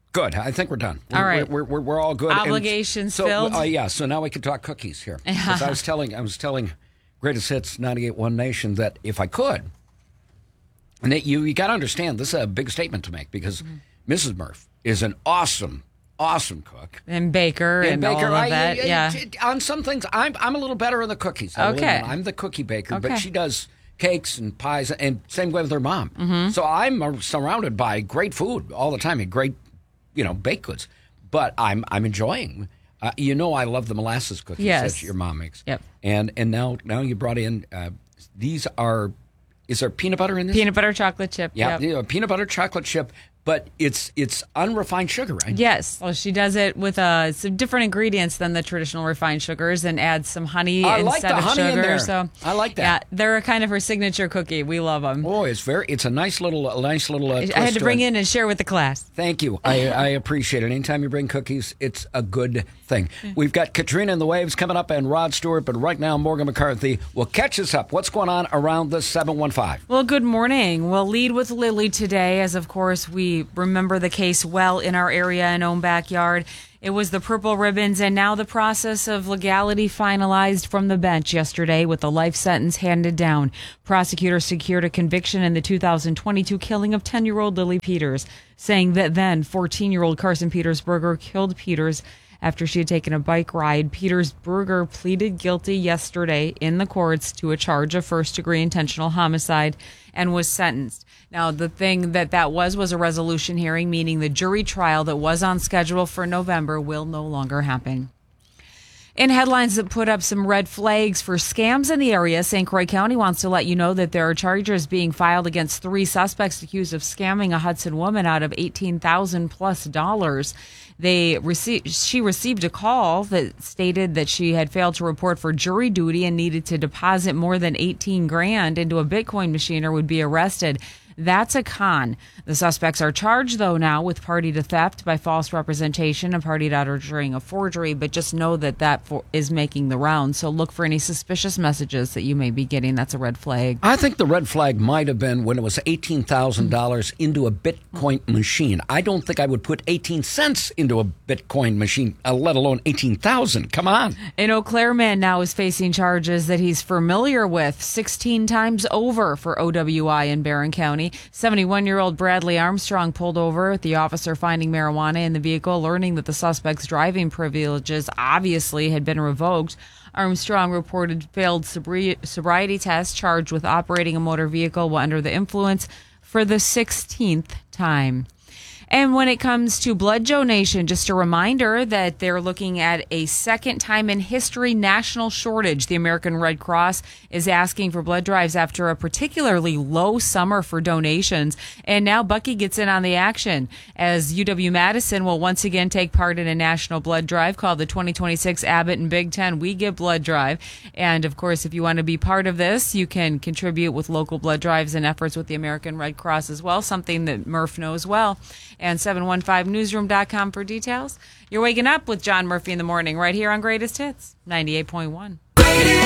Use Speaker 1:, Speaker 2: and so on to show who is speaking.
Speaker 1: Good. I think we're done.
Speaker 2: All right.
Speaker 1: We're all good.
Speaker 2: Obligations filled.
Speaker 1: So now we can talk cookies here. Because I was telling Greatest Hits 98.1 Nation that if I could, and that you got to understand, this is a big statement to make because Mrs. Murph is an awesome cook.
Speaker 2: And baker and all of that.
Speaker 1: On some things, I'm a little better on the cookies. I'm the cookie baker, but she does cakes and pies, and same way with her mom. Mm-hmm. So I'm surrounded by great food all the time and great, baked goods. But I'm enjoying. I love the molasses cookies that your mom makes.
Speaker 2: Yep.
Speaker 1: And now you brought in these are. Is there peanut butter in this?
Speaker 2: Peanut butter chocolate chip.
Speaker 1: Yeah, peanut butter chocolate chip. But it's unrefined sugar, right?
Speaker 2: Yes. Well, she does it with some different ingredients than the traditional refined sugars and adds some honey
Speaker 1: instead
Speaker 2: of
Speaker 1: honey
Speaker 2: sugar.
Speaker 1: In there.
Speaker 2: So
Speaker 1: I like that.
Speaker 2: Yeah, they're kind of her signature cookie. We love them.
Speaker 1: Oh, it's a nice little twist.
Speaker 2: I had to bring in and share with the class.
Speaker 1: Thank you. I appreciate it. Anytime you bring cookies, it's a good thing. We've got Katrina and the Waves coming up and Rod Stewart, but right now Morgan McCarthy will catch us up. What's going on around the 715?
Speaker 2: Well, good morning. We'll lead with Lily today, as of course we remember the case well in our area and own backyard. It was the purple ribbons, and now the process of legality finalized from the bench yesterday with the life sentence handed down. Prosecutors secured a conviction in the 2022 killing of 10-year-old Lily Peters, saying that then 14-year-old Carson Petersberger killed Peters after she had taken a bike ride. Petersberger pleaded guilty yesterday in the courts to a charge of first-degree intentional homicide and was sentenced. Now, the thing that was a resolution hearing, meaning the jury trial that was on schedule for November will no longer happen. In headlines that put up some red flags for scams in the area, St. Croix County wants to let you know that there are charges being filed against 3 suspects accused of scamming a Hudson woman out of $18,000+. She received a call that stated that she had failed to report for jury duty and needed to deposit more than $18,000 into a Bitcoin machine or would be arrested. That's a con. The suspects are charged, though, now with party to theft by false representation and party to uttering a forgery, but just know that is making the rounds. So look for any suspicious messages that you may be getting. That's a red flag.
Speaker 1: I think the red flag might have been when it was $18,000 into a Bitcoin machine. I don't think I would put 18 cents into a Bitcoin machine, let alone 18,000. Come on.
Speaker 2: An Eau Claire man now is facing charges that he's familiar with 16 times over for OWI in Barron County. 71-year-old Bradley Armstrong pulled over with the officer finding marijuana in the vehicle, learning that the suspect's driving privileges obviously had been revoked. Armstrong reported failed sobriety test, charged with operating a motor vehicle while under the influence for the 16th time. And when it comes to blood donation, just a reminder that they're looking at a second time in history national shortage. The American Red Cross is asking for blood drives after a particularly low summer for donations. And now Bucky gets in on the action as UW-Madison will once again take part in a national blood drive called the 2026 Abbott and Big Ten We Give Blood Drive. And of course, if you want to be part of this, you can contribute with local blood drives and efforts with the American Red Cross as well, something that Murph knows well. And 715newsroom.com for details. You're waking up with John Murphy in the morning right here on Greatest Hits 98.1.